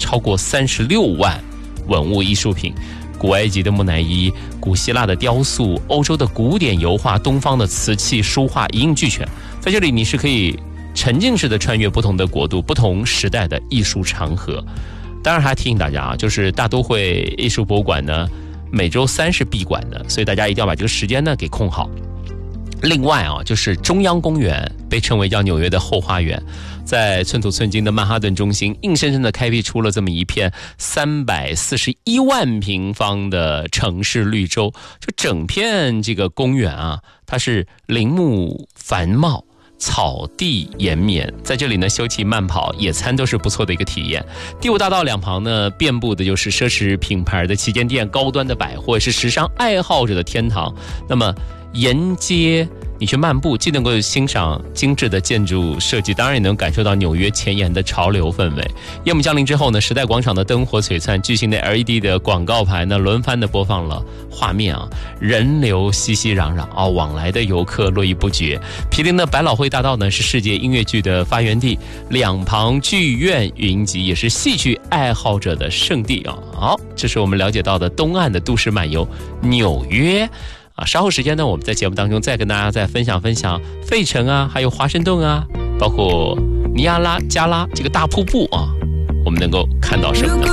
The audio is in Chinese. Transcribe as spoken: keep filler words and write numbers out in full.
超过三十六万文物艺术品，古埃及的木乃伊、古希腊的雕塑、欧洲的古典油画、东方的瓷器、书画一应俱全。在这里你是可以沉浸式的穿越不同的国度、不同时代的艺术长河。当然还提醒大家啊，就是大都会艺术博物馆呢每周三是闭馆的，所以大家一定要把这个时间呢给空好。另外啊，就是中央公园，被称为叫纽约的后花园，在寸土寸金的曼哈顿中心，硬生生的开辟出了这么一片三百四十一万平方的城市绿洲。就整片这个公园啊，它是林木繁茂，草地延绵，在这里呢休憩慢跑野餐都是不错的一个体验。第五大道两旁呢遍布的就是奢侈品牌的旗舰店、高端的百货，是时尚爱好者的天堂。那么沿街你去漫步，既能够欣赏精致的建筑设计，当然也能感受到纽约前沿的潮流氛围。夜幕降临之后呢，时代广场的灯火璀璨，巨型的 L E D 的广告牌呢轮番的播放了画面啊，人流熙熙攘攘啊，往来的游客络绎不绝。毗邻的百老汇大道呢是世界音乐剧的发源地，两旁剧院云集，也是戏剧爱好者的圣地啊。好，这是我们了解到的东岸的都市漫游纽约。啊，稍后时间呢，我们在节目当中再跟大家再分享分享费城啊，还有华盛顿啊，包括尼亚拉加拉这个大瀑布啊，我们能够看到什么呢？